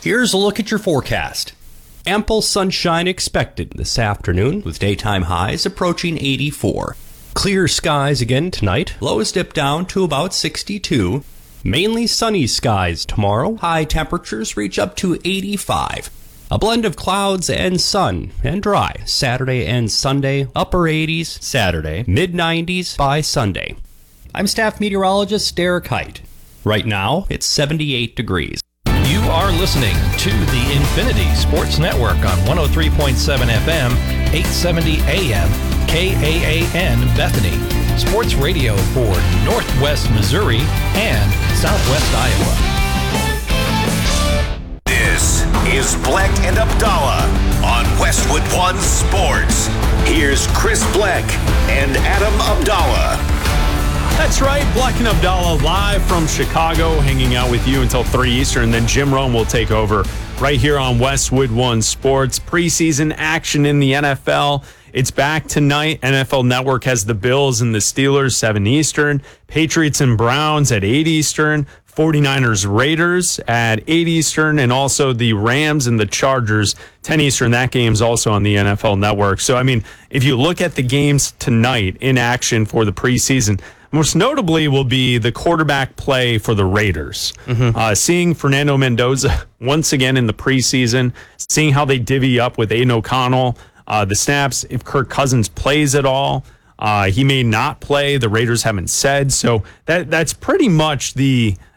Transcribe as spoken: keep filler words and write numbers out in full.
Here's a look at your forecast. Ample sunshine expected this afternoon, with daytime highs approaching eighty-four. Clear skies again tonight, lows dip down to about sixty-two. Mainly sunny skies tomorrow, high temperatures reach up to eighty-five. A blend of clouds and sun, and dry Saturday and Sunday, upper eighties Saturday, mid nineties by Sunday. I'm staff meteorologist Derek Height. Right now, it's seventy-eight degrees. You are listening to the Infinity Sports Network on one oh three point seven F M, eight seventy A M, K A A N Bethany. Sports radio for Northwest Missouri and Southwest Iowa. This is Bleck and Abdallah on Westwood One Sports. Here's Chris Bleck and Adam Abdallah. That's right, Bleck and Abdallah live from Chicago, hanging out with you until three Eastern. Then Jim Rome will take over right here on Westwood One Sports. Preseason action in the N F L. It's back tonight. N F L Network has the Bills and the Steelers, seven Eastern. Patriots and Browns at eight Eastern. forty-niners Raiders at eight Eastern. And also the Rams and the Chargers, ten Eastern. That game's also on the N F L Network. So, I mean, if you look at the games tonight in action for the preseason, most notably will be the quarterback play for the Raiders. Mm-hmm. Uh, seeing Fernando Mendoza once again in the preseason, seeing how they divvy up with Aiden O'Connell, uh, the snaps, if Kirk Cousins plays at all. Uh, he may not play. The Raiders haven't said. So that that's pretty much the